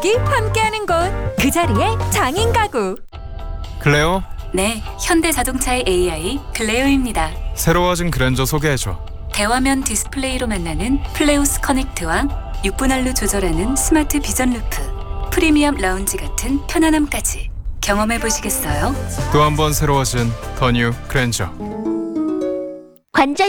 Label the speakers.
Speaker 1: 가족이 함께하는 곳, 그 자리에 장인 가구.
Speaker 2: 클레오,
Speaker 3: 네, 현대자동차의 AI 클레오입니다.
Speaker 2: 새로워진 그랜저 소개해줘.
Speaker 3: 대화면 디스플레이로 만나는 플레오스 커넥트와 6분할로 조절하는 스마트 비전 루프, 프리미엄 라운지 같은 편안함까지 경험해 보시겠어요?
Speaker 2: 또 한 번 새로워진 더 뉴 그랜저.
Speaker 4: 관절